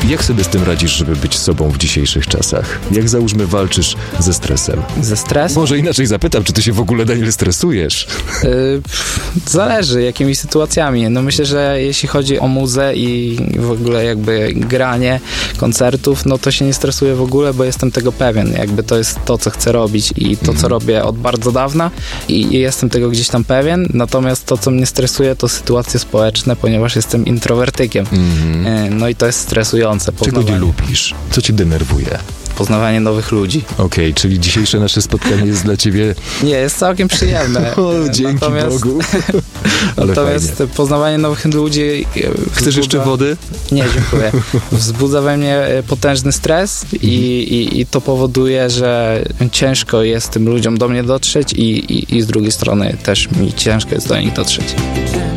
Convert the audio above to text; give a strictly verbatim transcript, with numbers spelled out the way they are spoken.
Jak sobie z tym radzisz, żeby być sobą w dzisiejszych czasach? Jak, załóżmy, walczysz ze stresem? Ze stresem? Może inaczej zapytam, czy ty się w ogóle, Daniel, stresujesz? Yy, zależy, jakimi sytuacjami. No myślę, że jeśli chodzi o muzę i w ogóle jakby granie koncertów, no to się nie stresuję w ogóle, bo jestem tego pewien. Jakby to jest to, co chcę robić i to, co robię od bardzo dawna i, i jestem tego gdzieś tam pewien. Natomiast to, co mnie stresuje, to sytuacje społeczne, ponieważ jestem introwertykiem. Mm-hmm. No i to jest stresujące. Czego nie lubisz? Co cię denerwuje? Poznawanie nowych ludzi. Okej, okay, czyli dzisiejsze nasze spotkanie jest dla ciebie... Nie, jest całkiem przyjemne. O, dzięki natomiast, Bogu. Ale natomiast fajnie. Poznawanie nowych ludzi... Chcesz wzbudza... jeszcze wody? Nie, dziękuję. Wzbudza we mnie potężny stres i, i, i to powoduje, że ciężko jest tym ludziom do mnie dotrzeć i, i, i z drugiej strony też mi ciężko jest do nich dotrzeć.